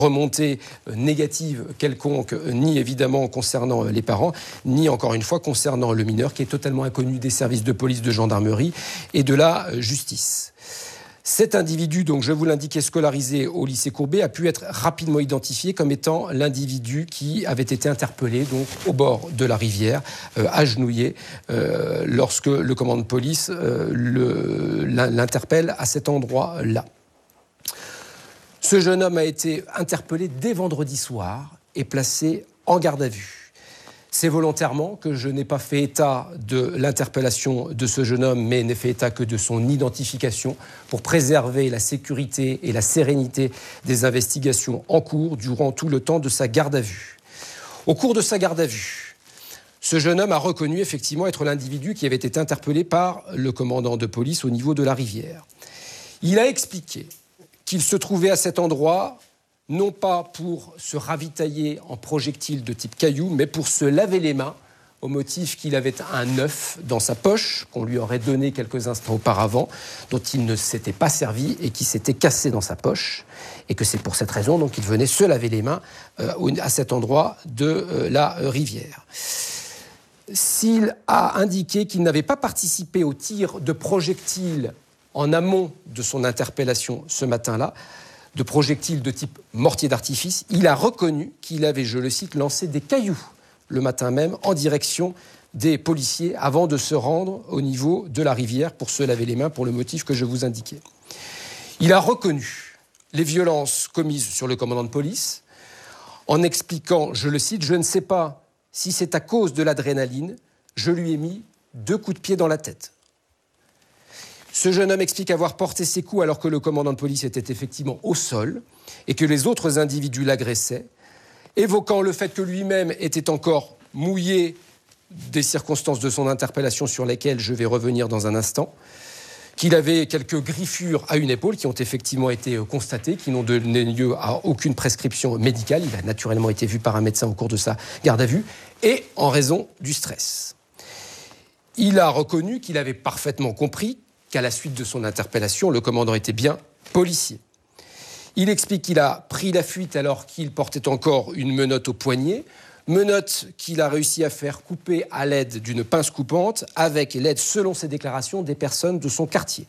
remontée négative quelconque, ni évidemment concernant les parents, ni encore une fois concernant le mineur qui est totalement inconnu des services de police, de gendarmerie et de la justice. Cet individu, donc je vous l'indiquais, scolarisé au lycée Courbet, a pu être rapidement identifié comme étant l'individu qui avait été interpellé donc, au bord de la rivière, agenouillé, lorsque le commandant de police l'interpelle à cet endroit-là. Ce jeune homme a été interpellé dès vendredi soir et placé en garde à vue. C'est volontairement que je n'ai pas fait état de l'interpellation de ce jeune homme, mais n'ai fait état que de son identification pour préserver la sécurité et la sérénité des investigations en cours durant tout le temps de sa garde à vue. Au cours de sa garde à vue, ce jeune homme a reconnu effectivement être l'individu qui avait été interpellé par le commandant de police au niveau de la rivière. Il a expliqué qu'il se trouvait à cet endroit non pas pour se ravitailler en projectiles de type caillou, mais pour se laver les mains, au motif qu'il avait un œuf dans sa poche, qu'on lui aurait donné quelques instants auparavant, dont il ne s'était pas servi et qui s'était cassé dans sa poche, et que c'est pour cette raison donc, qu'il venait se laver les mains à cet endroit de la rivière. S'il a indiqué qu'il n'avait pas participé au tir de projectiles en amont de son interpellation ce matin-là, de projectiles de type mortier d'artifice, il a reconnu qu'il avait, je le cite, lancé des cailloux le matin même en direction des policiers avant de se rendre au niveau de la rivière pour se laver les mains pour le motif que je vous indiquais. Il a reconnu les violences commises sur le commandant de police en expliquant, je le cite, « Je ne sais pas si c'est à cause de l'adrénaline, je lui ai mis 2 coups de pied dans la tête ». Ce jeune homme explique avoir porté ses coups alors que le commandant de police était effectivement au sol et que les autres individus l'agressaient, évoquant le fait que lui-même était encore mouillé des circonstances de son interpellation sur lesquelles je vais revenir dans un instant, qu'il avait quelques griffures à une épaule qui ont effectivement été constatées, qui n'ont donné lieu à aucune prescription médicale. Il a naturellement été vu par un médecin au cours de sa garde à vue et en raison du stress. Il a reconnu qu'il avait parfaitement compris qu'à la suite de son interpellation, le commandant était bien policier. Il explique qu'il a pris la fuite alors qu'il portait encore une menotte au poignet, menotte qu'il a réussi à faire couper à l'aide d'une pince coupante avec l'aide, selon ses déclarations, des personnes de son quartier.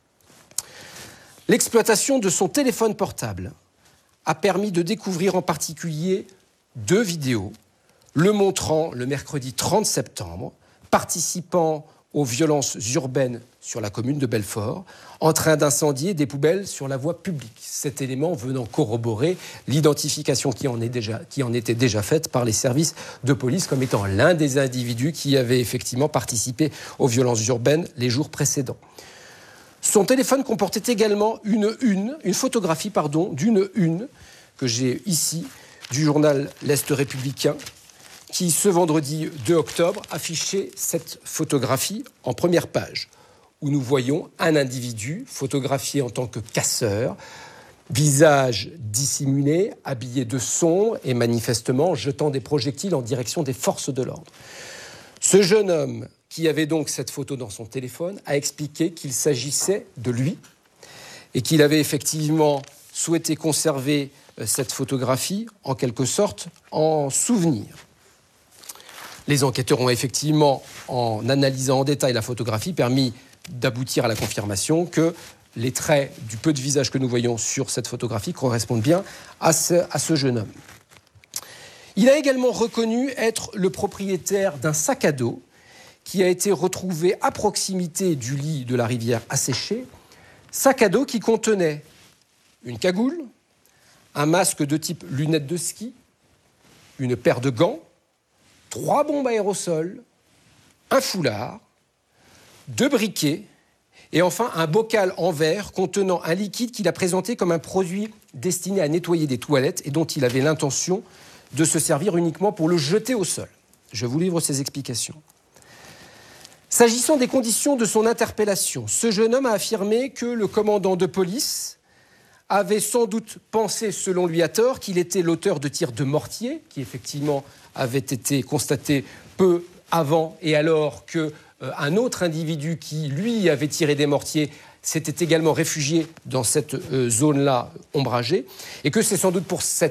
L'exploitation de son téléphone portable a permis de découvrir en particulier 2 vidéos le montrant le mercredi 30 septembre, participant aux violences urbaines sur la commune de Belfort, en train d'incendier des poubelles sur la voie publique. Cet élément venant corroborer l'identification qui en était déjà faite par les services de police comme étant l'un des individus qui avait effectivement participé aux violences urbaines les jours précédents. Son téléphone comportait également une photographie d'une une que j'ai ici du journal L'Est républicain, qui, ce vendredi 2 octobre, affichait cette photographie en première page, où nous voyons un individu photographié en tant que casseur, visage dissimulé, habillé de sombre et manifestement jetant des projectiles en direction des forces de l'ordre. Ce jeune homme, qui avait donc cette photo dans son téléphone, a expliqué qu'il s'agissait de lui et qu'il avait effectivement souhaité conserver cette photographie, en quelque sorte, en souvenir. Les enquêteurs ont effectivement, en analysant en détail la photographie, permis d'aboutir à la confirmation que les traits du peu de visage que nous voyons sur cette photographie correspondent bien à ce jeune homme. Il a également reconnu être le propriétaire d'un sac à dos qui a été retrouvé à proximité du lit de la rivière asséchée, sac à dos qui contenait une cagoule, un masque de type lunettes de ski, une paire de gants, 3 bombes aérosols, un foulard, 2 briquets et enfin un bocal en verre contenant un liquide qu'il a présenté comme un produit destiné à nettoyer des toilettes et dont il avait l'intention de se servir uniquement pour le jeter au sol. Je vous livre ces explications. S'agissant des conditions de son interpellation, ce jeune homme a affirmé que le commandant de police avait sans doute pensé, selon lui à tort, qu'il était l'auteur de tirs de mortier, qui effectivement avaient été constatés peu avant et alors qu'un autre individu qui, lui, avait tiré des mortiers s'était également réfugié dans cette zone-là ombragée, et que c'est sans doute pour cette